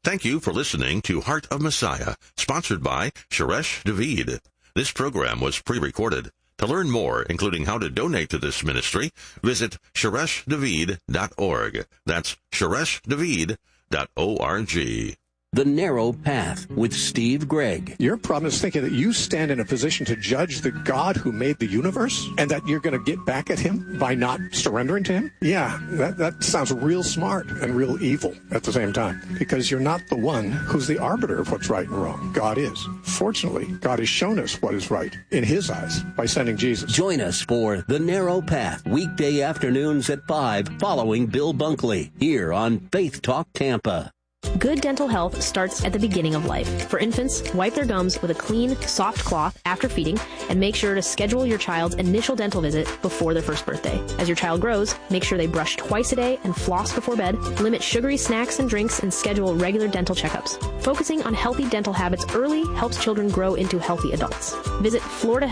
Thank you for listening to Heart of Messiah, sponsored by Shoresh David. This program was pre-recorded. To learn more, including how to donate to this ministry, visit ShoreshDavid.org. That's ShoreshDavid.org. The Narrow Path with Steve Gregg. Your problem is thinking that you stand in a position to judge the God who made the universe and that you're going to get back at him by not surrendering to him? Yeah, that sounds real smart and real evil at the same time, because you're not the one who's the arbiter of what's right and wrong. God is. Fortunately, God has shown us what is right in his eyes by sending Jesus. Join us for The Narrow Path, weekday afternoons at 5, following Bill Bunkley, here on Faith Talk Tampa. Good dental health starts at the beginning of life. For infants, wipe their gums with a clean, soft cloth after feeding, and make sure to schedule your child's initial dental visit before their first birthday. As your child grows, make sure they brush twice a day and floss before bed, limit sugary snacks and drinks, and schedule regular dental checkups. Focusing on healthy dental habits early helps children grow into healthy adults. Visit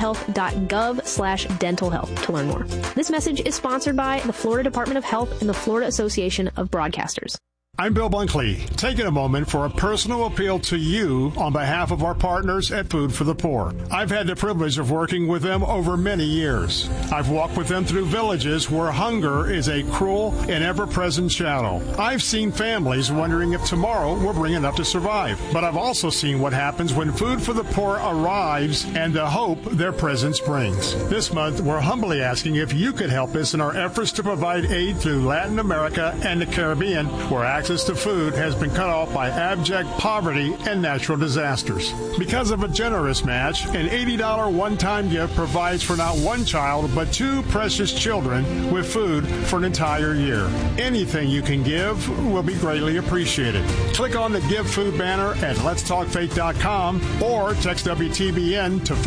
floridahealth.gov/dental health to learn more. This message is sponsored by the Florida Department of Health and the Florida Association of Broadcasters. I'm Bill Bunkley, taking a moment for a personal appeal to you on behalf of our partners at Food for the Poor. I've had the privilege of working with them over many years. I've walked with them through villages where hunger is a cruel and ever-present shadow. I've seen families wondering if tomorrow will bring enough to survive. But I've also seen what happens when Food for the Poor arrives and the hope their presence brings. This month, we're humbly asking if you could help us in our efforts to provide aid to Latin America and the Caribbean, where access to food has been cut off by abject poverty and natural disasters. Because of a generous match, an $80 one-time gift provides for not one child, but 2 precious children with food for an entire year. Anything you can give will be greatly appreciated. Click on the Give Food banner at letstalkfaith.com or text WTBN to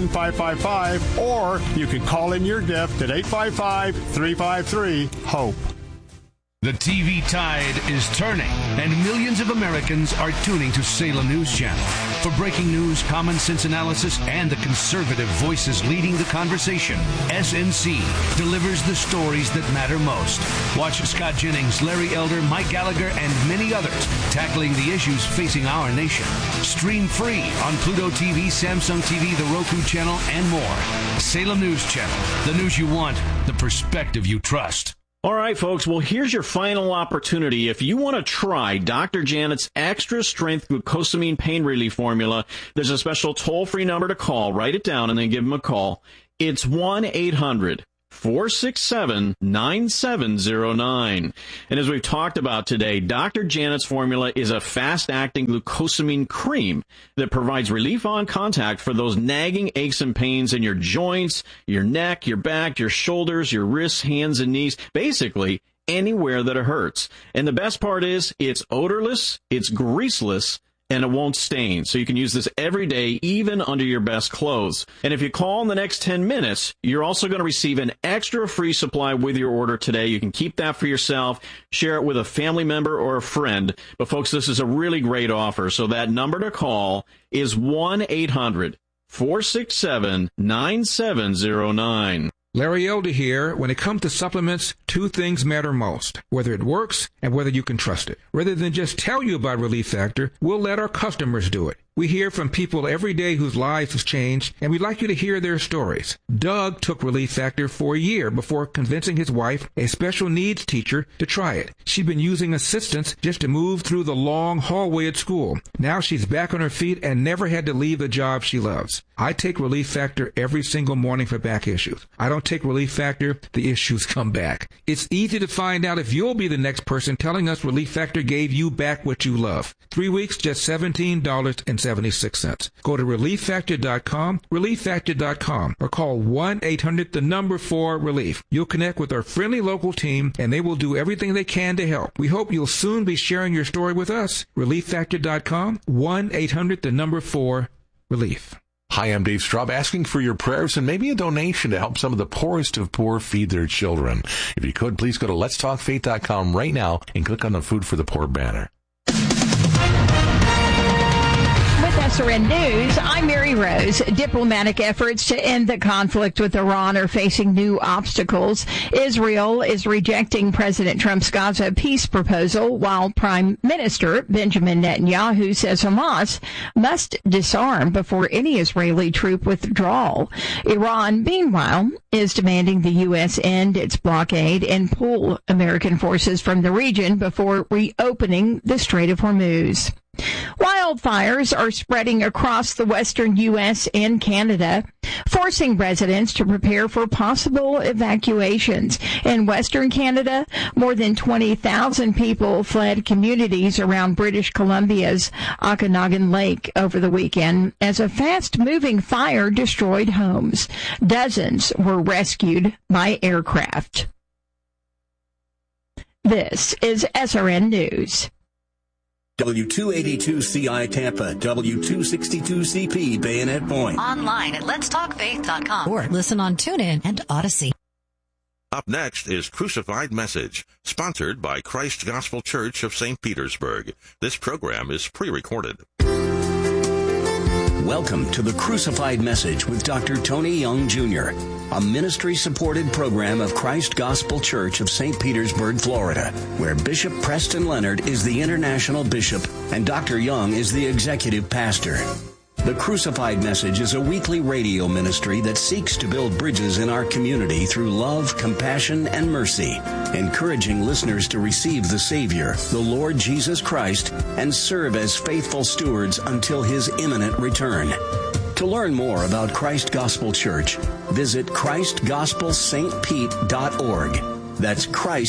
51555, or you can call in your gift at 855-353-HOPE. The TV tide is turning, and millions of Americans are tuning to Salem News Channel. For breaking news, common sense analysis, and the conservative voices leading the conversation, SNC delivers the stories that matter most. Watch Scott Jennings, Larry Elder, Mike Gallagher, and many others tackling the issues facing our nation. Stream free on Pluto TV, Samsung TV, the Roku channel, and more. Salem News Channel, the news you want, the perspective you trust. All right, folks, well, here's your final opportunity. If you want to try Dr. Janet's Extra Strength Glucosamine Pain Relief Formula, there's a special toll-free number to call. Write it down and then give them a call. It's 1-800-467-9709. And as we've talked about today, Dr. Janet's formula is a fast-acting glucosamine cream that provides relief on contact for those nagging aches and pains in your joints, your neck, your back, your shoulders, your wrists, hands, and knees, basically anywhere that it hurts. And the best part is it's odorless, it's greaseless, and it won't stain. So you can use this every day, even under your best clothes. And if you call in the next 10 minutes, you're also going to receive an extra free supply with your order today. You can keep that for yourself, share it with a family member or a friend. But folks, this is a really great offer. So that number to call is 1-800-467-9709. Larry Elder here. When it comes to supplements, 2 things matter most: whether it works and whether you can trust it. Rather than just tell you about Relief Factor, we'll let our customers do it. We hear from people every day whose lives have changed, and we'd like you to hear their stories. Doug took Relief Factor for a year before convincing his wife, a special needs teacher, to try it. She'd been using assistance just to move through the long hallway at school. Now she's back on her feet and never had to leave the job she loves. I take Relief Factor every single morning for back issues. I don't take Relief Factor, the issues come back. It's easy to find out if you'll be the next person telling us Relief Factor gave you back what you love. 3 weeks, just $17.76. Go to ReliefFactor.com, ReliefFactor.com, or call 1-800-4-RELIEF. You'll connect with our friendly local team, and they will do everything they can to help. We hope you'll soon be sharing your story with us. ReliefFactor.com, 1-800-4-RELIEF. Hi, I'm Dave Straub, asking for your prayers and maybe a donation to help some of the poorest of poor feed their children. If you could, please go to letstalkfaith.com right now and click on the Food for the Poor banner. With SRN News, I'm Mary Rose. Diplomatic efforts to end the conflict with Iran are facing new obstacles. Israel is rejecting President Trump's Gaza peace proposal, while Prime Minister Benjamin Netanyahu says Hamas must disarm before any Israeli troop withdrawal. Iran, meanwhile, is demanding the U.S. end its blockade and pull American forces from the region before reopening the Strait of Hormuz. Wildfires are spreading across the western U.S. and Canada, forcing residents to prepare for possible evacuations. In western Canada, more than 20,000 people fled communities around British Columbia's Okanagan Lake over the weekend as a fast-moving fire destroyed homes. Dozens were rescued by aircraft. This is SRN News. W282CI Tampa, W262CP Bayonet Point. Online at letstalkfaith.com or listen on TuneIn and Odyssey. Up next is Crucified Message, sponsored by Christ Gospel Church of St. Petersburg. This program is pre-recorded. Welcome to the Crucified Message with Dr. Tony Young, Jr., a ministry-supported program of Christ Gospel Church of St. Petersburg, Florida, where Bishop Preston Leonard is the international bishop and Dr. Young is the executive pastor. The Crucified Message is a weekly radio ministry that seeks to build bridges in our community through love, compassion, and mercy, encouraging listeners to receive the Savior, the Lord Jesus Christ, and serve as faithful stewards until His imminent return. To learn more about Christ Gospel Church, visit ChristGospelSt.Pete.org. That's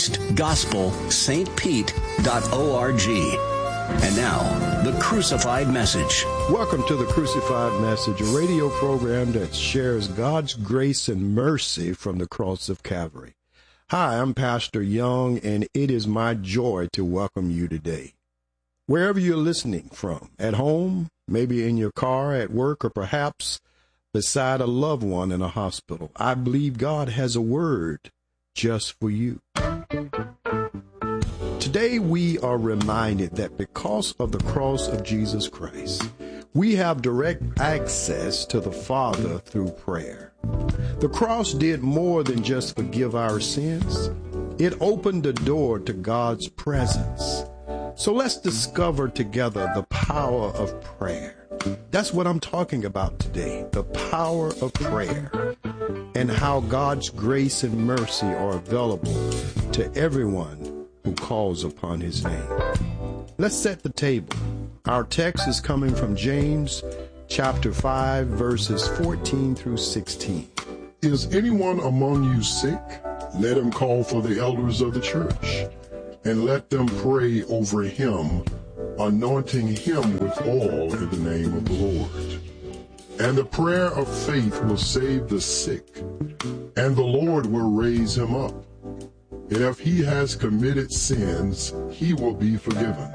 ChristGospelSt.Pete.org. And now, the Crucified Message. Welcome to the Crucified Message, a radio program that shares God's grace and mercy from the cross of Calvary. Hi, I'm Pastor Young, and it is my joy to welcome you today. Wherever you're listening from, at home, maybe in your car, at work, or perhaps beside a loved one in a hospital, I believe God has a word just for you. Today we are reminded that because of the cross of Jesus Christ, we have direct access to the Father through prayer. The cross did more than just forgive our sins. It opened the door to God's presence. So let's discover together the power of prayer. That's what I'm talking about today, the power of prayer, and how God's grace and mercy are available to everyone who calls upon His name. Let's set the table. Our text is coming from James chapter 5, verses 14 through 16. Is anyone among you sick? Let him call for the elders of the church, and let them pray over him, anointing him with oil in the name of the Lord. And the prayer of faith will save the sick, and the Lord will raise him up. And if he has committed sins, he will be forgiven.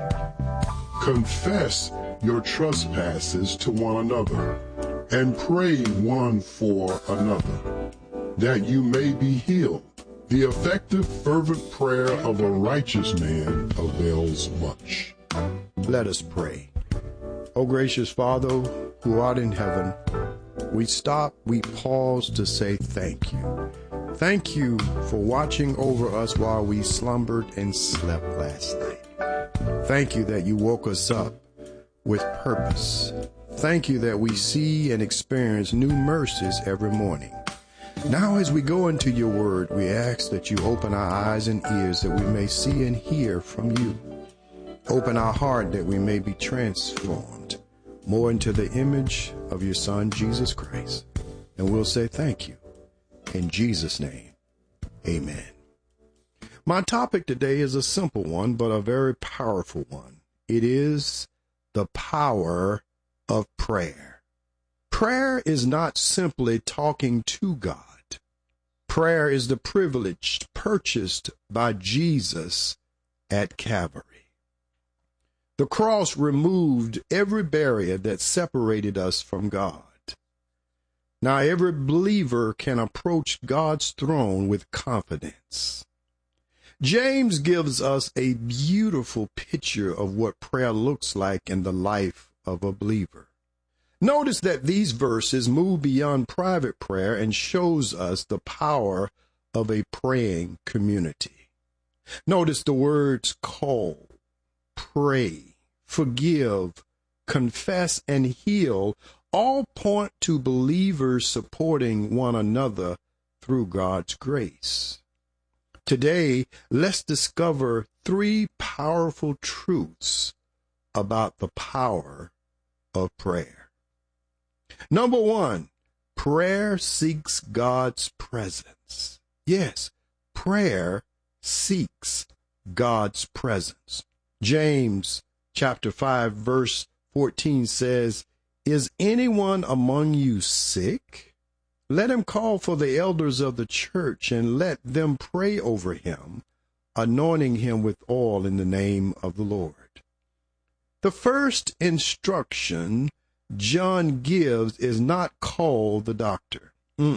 Confess your trespasses to one another, and pray one for another, that you may be healed. The effective, fervent prayer of a righteous man avails much. Let us pray. O gracious Father, who art in heaven, we pause to say thank you. Thank you for watching over us while we slumbered and slept last night. Thank you that you woke us up with purpose. Thank you that we see and experience new mercies every morning. Now as we go into your word, we ask that you open our eyes and ears that we may see and hear from you. Open our heart that we may be transformed more into the image of your Son, Jesus Christ. And we'll say thank you. In Jesus' name, amen. My topic today is a simple one, but a very powerful one. It is the power of prayer. Prayer is not simply talking to God. Prayer is the privilege purchased by Jesus at Calvary. The cross removed every barrier that separated us from God. Now every believer can approach God's throne with confidence. James gives us a beautiful picture of what prayer looks like in the life of a believer. Notice that these verses move beyond private prayer and shows us the power of a praying community. Notice the words call, pray, forgive, confess, and heal all point to believers supporting one another through God's grace. Today, let's discover 3 powerful truths about the power of prayer. Number 1, prayer seeks God's presence. Yes, prayer seeks God's presence. James chapter 5 verse 14 says, "Is anyone among you sick? Let him call for the elders of the church and let them pray over him, anointing him with oil in the name of the Lord." The first instruction John gives is not call the doctor.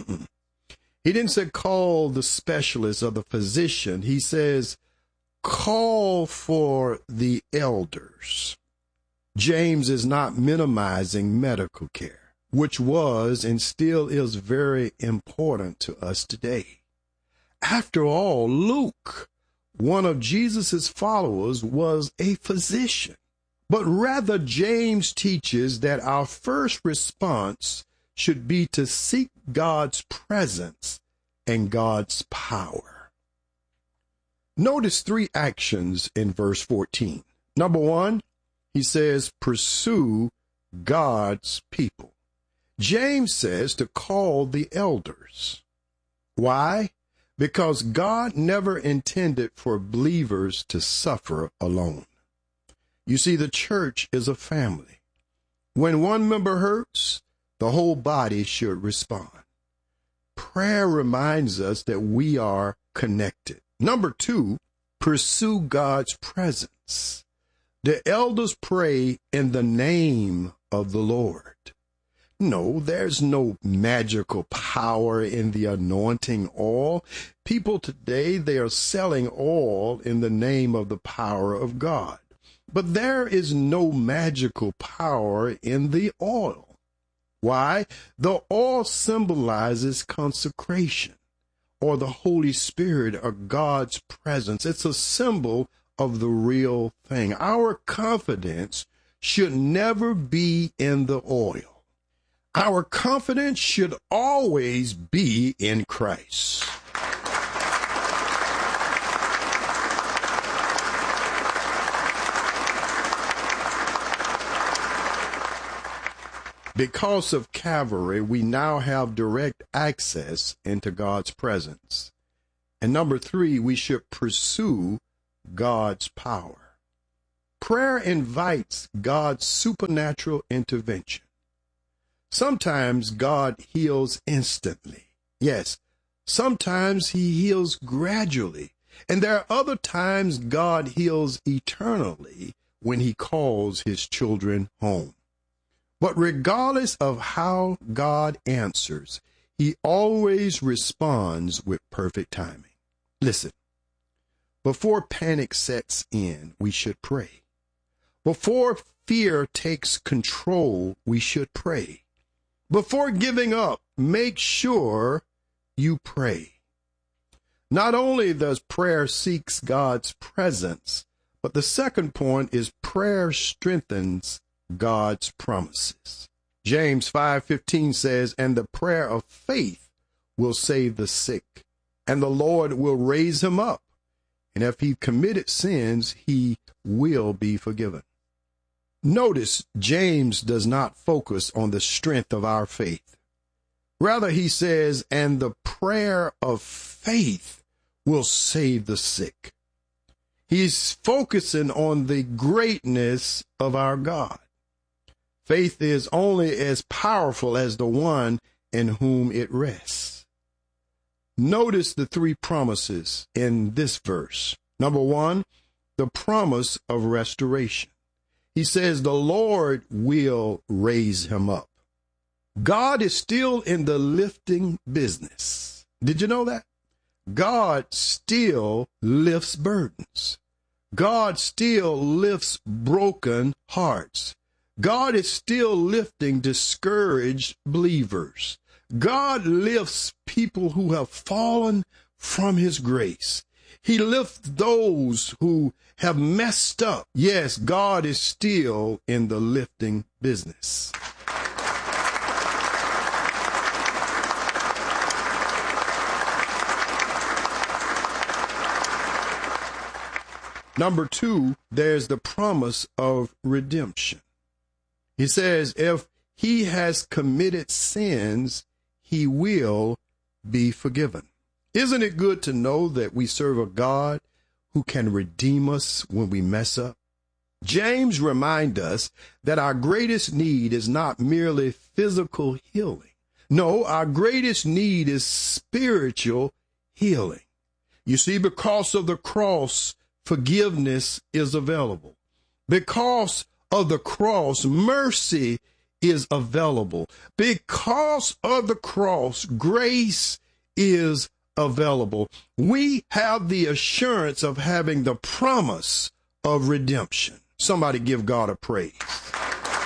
He didn't say call the specialist or the physician. He says call for the elders. James is not minimizing medical care, which was and still is very important to us today. After all, Luke, one of Jesus's followers, was a physician. But rather, James teaches that our first response should be to seek God's presence and God's power. Notice 3 actions in verse 14. Number 1, he says, pursue God's people. James says to call the elders. Why? Because God never intended for believers to suffer alone. You see, the church is a family. When one member hurts, the whole body should respond. Prayer reminds us that we are connected. Number 2, pursue God's presence. The elders pray in the name of the Lord. No, there's no magical power in the anointing oil. People today, they are selling oil in the name of the power of God. But there is no magical power in the oil. Why? The oil symbolizes consecration, or the Holy Spirit, or God's presence. It's a symbol of the real thing. Our confidence should never be in the oil. Our confidence should always be in Christ. Because of Calvary, we now have direct access into God's presence. And number 3, we should pursue God's power. Prayer invites God's supernatural intervention. Sometimes God heals instantly. Yes, sometimes he heals gradually. And there are other times God heals eternally when he calls his children home. But regardless of how God answers, he always responds with perfect timing. Listen, before panic sets in, we should pray. Before fear takes control, we should pray. Before giving up, make sure you pray. Not only does prayer seek God's presence, but the second point is prayer strengthens God's promises. James 5:15 says, "And the prayer of faith will save the sick, and the Lord will raise him up. And if he committed sins, he will be forgiven." Notice James does not focus on the strength of our faith. Rather, he says, "And the prayer of faith will save the sick." He's focusing on the greatness of our God. Faith is only as powerful as the one in whom it rests. Notice the 3 promises in this verse. Number 1, the promise of restoration. He says the Lord will raise him up. God is still in the lifting business. Did you know that? God still lifts burdens. God still lifts broken hearts. God is still lifting discouraged believers. God lifts people who have fallen from his grace. He lifts those who have messed up. Yes, God is still in the lifting business. Number 2, there's the promise of redemption. He says, if he has committed sins, he will be forgiven. Isn't it good to know that we serve a God who can redeem us when we mess up? James reminds us that our greatest need is not merely physical healing. No, our greatest need is spiritual healing. You see, because of the cross, forgiveness is available. Because of the cross, mercy is available. Because of the cross, grace is available. We have the assurance of having the promise of redemption. Somebody give God a praise.